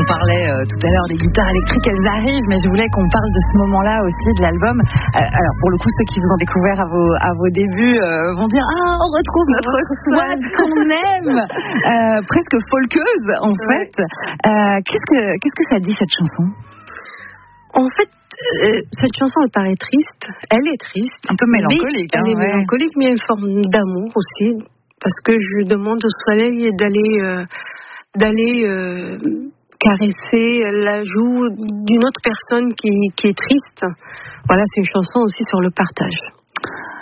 On parlait tout à l'heure des guitares électriques, elles arrivent, mais je voulais qu'on parle de ce moment-là aussi de l'album. Alors pour le coup, ceux qui vous ont découvert à vos débuts vont dire on retrouve notre Swan qu'on aime, presque folkeuse en fait. Qu'est-ce que ça dit cette chanson? En fait, cette chanson elle paraît triste, elle est triste, un peu mélancolique. Elle est mélancolique, mais il y a une forme d'amour aussi, parce que je demande au soleil d'aller caresser la joue d'une autre personne qui est triste. Voilà, c'est une chanson aussi sur le partage.